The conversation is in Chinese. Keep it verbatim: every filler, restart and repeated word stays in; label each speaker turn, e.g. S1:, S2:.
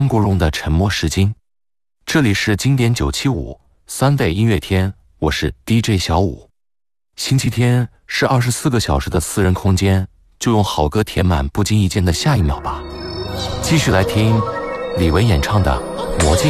S1: 国荣的沉默是金，这里是经典九七五 Sunday 音乐天，我是 D J 小五。星期天是二十四个小时的私人空间，就用好歌填满不经意间的下一秒吧。继续来听李玟演唱的《魔镜》。